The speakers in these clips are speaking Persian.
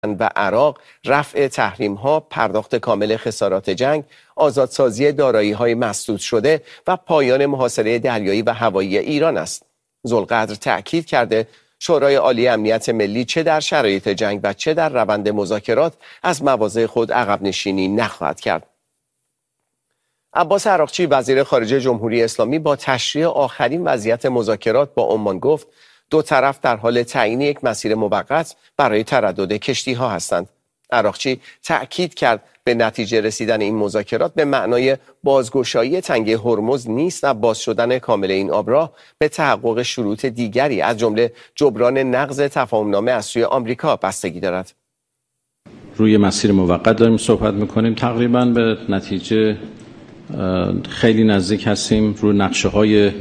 و عراق، رفع تحریم‌ها، پرداخت کامل خسارات جنگ، آزادسازی دارایی‌های مسدود شده و پایان محاصره دریایی و هوایی ایران است. ذوالقدر تأکید کرده شورای عالی امنیت ملی چه در شرایط جنگ و چه در روند مذاکرات از مواضع خود عقب نشینی نخواهد کرد. عباس عراقچی وزیر خارجه جمهوری اسلامی با تشریح آخرین وضعیت مذاکرات با عمان گفت دو طرف در حال تعیین یک مسیر موقت برای تردد کشتی‌ها هستند. عراقچی تأکید کرد به نتیجه رسیدن این مذاکرات به معنای بازگشایی تنگه هرمز نیست و باز شدن کامل این آبراه به تحقق شروط دیگری از جمله جبران نقض تفاهمنامه از سوی آمریکا بستگی دارد. روی مسیر موقت داریم صحبت می‌کنیم، تقریباً به نتیجه خیلی نزدیک هستیم. روی نقشه‌های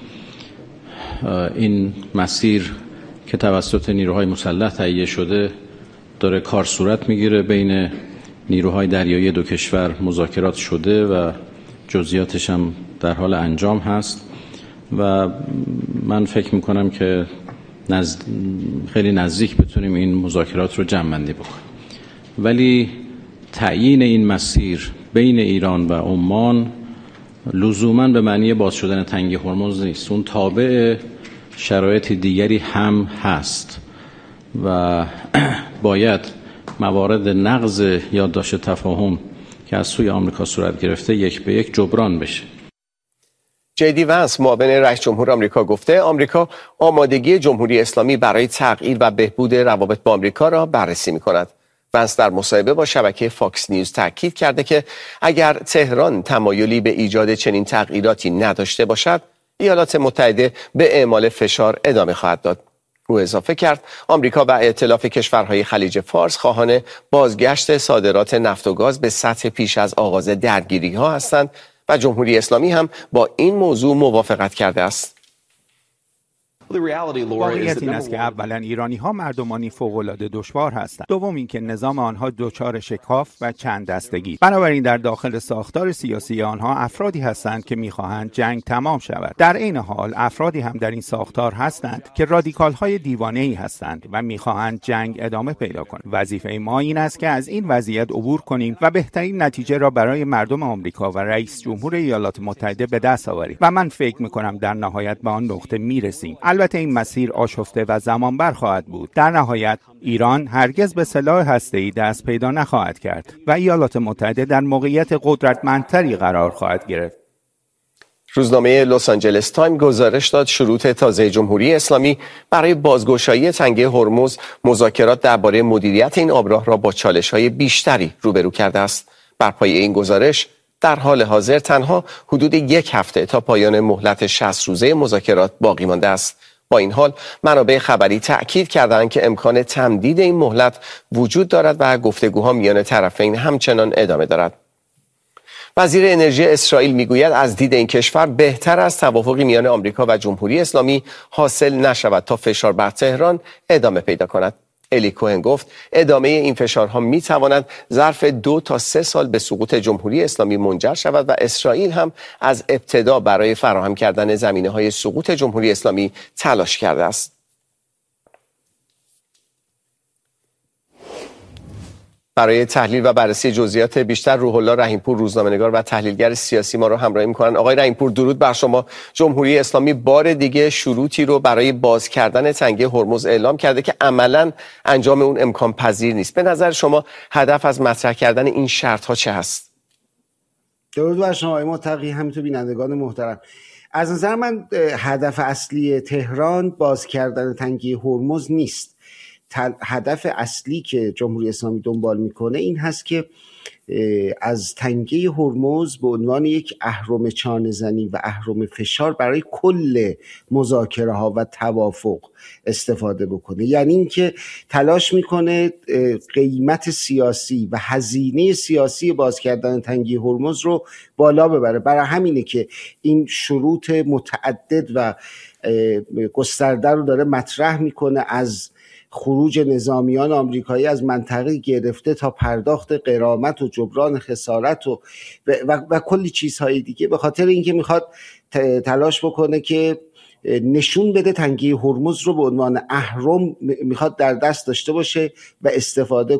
این مسیر که توسط نیروهای مسلح تهیه شده داره کار صورت میگیره. بین نیروهای دریایی دو کشور مذاکرات شده و جزئیاتش هم در حال انجام هست و من فکر میکنم که خیلی نزدیک بتونیم این مذاکرات رو جمع‌بندی بکنیم. ولی تعیین این مسیر بین ایران و عمان لزوماً به معنی باز شدن تنگه هرمز نیست. اون تابع شرایط دیگری هم هست و باید موارد نقض یادداشت تفاهم که از سوی آمریکا صورت گرفته یک به یک جبران بشه. جی وانس معاون رئیس جمهور آمریکا گفته آمریکا آمادگی جمهوری اسلامی برای تغییر و بهبود روابط با آمریکا را بررسی می‌کند. وانس در مصاحبه با شبکه فاکس نیوز تاکید کرده که اگر تهران تمایلی به ایجاد چنین تغییراتی نداشته باشد، ایالات متحده به اعمال فشار ادامه خواهد داد. او اضافه کرد آمریکا و ائتلاف کشورهای خلیج فارس خواهان بازگشت صادرات نفت و گاز به سطح پیش از آغاز درگیری‌ها هستند و جمهوری اسلامی هم با این موضوع موافقت کرده است. واقعیت این است که اولا ایرانی‌ها مردمانی فوق‌العاده دشوار هستند. دوم اینکه نظام آنها دچار شکاف و چند دستگی. بنابراین در داخل ساختار سیاسی آنها افرادی هستند که می‌خواهند جنگ تمام شود. در این حال افرادی هم در این ساختار هستند که رادیکال‌های دیوانه‌ای هستند و می‌خواهند جنگ ادامه پیدا کند. وظیفه ما این است که از این وضعیت عبور کنیم و بهترین نتیجه را برای مردم آمریکا و رئیس جمهور ایالات متحده به دست آوریم و من فکر می‌کنم در نهایت به آن نقطه می‌رسیم. البته این مسیر آشفته و زمانبر خواهد بود. در نهایت ایران هرگز به سلاح هسته‌ای دست پیدا نخواهد کرد و ایالات متحده در موقعیت قدرتمندتری قرار خواهد گرفت. روزنامه لس آنجلس تایم گزارش داد شروط تازه جمهوری اسلامی برای بازگشایی تنگه هرمز مذاکرات درباره مدیریت این آبراه را با چالش‌های بیشتری روبرو کرده است. بر پایه این گزارش در حال حاضر تنها حدود یک هفته تا پایان مهلت 60 روزه مذاکرات باقی مانده است. با این حال منابع خبری تأکید کردند که امکان تمدید این مهلت وجود دارد و گفتگوها میان طرفین همچنان ادامه دارد. وزیر انرژی اسرائیل میگوید از دید این کشور بهتر است توافقی میان آمریکا و جمهوری اسلامی حاصل نشود تا فشار بر تهران ادامه پیدا کند. الی کوهن گفت ادامه این فشارها میتواند ظرف 2 تا 3 سال به سقوط جمهوری اسلامی منجر شود و اسرائیل هم از ابتدا برای فراهم کردن زمینه‌های سقوط جمهوری اسلامی تلاش کرده است. برای تحلیل و بررسی جزئیات بیشتر روح الله رحیم‌پور روزنامه‌نگار و تحلیلگر سیاسی ما رو همراهی می‌کنن. آقای رحیم‌پور درود بر شما. جمهوری اسلامی بار دیگه شروطی رو برای باز کردن تنگه هرمز اعلام کرده که عملاً انجام اون امکان پذیر نیست. به نظر شما هدف از مطرح کردن این شرط‌ها چه هست؟ درود بر شما آقای متقی، همینطور بینندگان محترم. از نظر من هدف اصلی تهران باز کردن تنگه هرمز نیست. هدف اصلی که جمهوری اسلامی دنبال میکنه این هست که از تنگه هرمز به عنوان یک اهرم چانه‌زنی و اهرم فشار برای کل مذاکره ها و توافق استفاده بکنه. یعنی اینکه تلاش میکنه قیمت سیاسی و هزینه سیاسی باز کردن تنگه هرمز رو بالا ببره. برای همینه که این شروط متعدد و گسترده رو داره مطرح میکنه، از خروج نظامیان آمریکایی از منطقه گرفته تا پرداخت غرامت و جبران خسارت و کلی چیزهای دیگه، به خاطر اینکه میخواد تلاش بکنه که نشون بده تنگه هرمز رو به عنوان اهرم میخواد در دست داشته باشه و استفاده